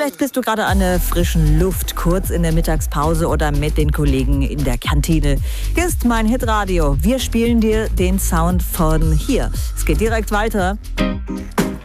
Vielleicht bist du gerade an der frischen Luft, kurz in der Mittagspause oder mit den Kollegen in der Kantine. Hier ist mein Hitradio. Wir spielen dir den Sound von hier. Es geht direkt weiter.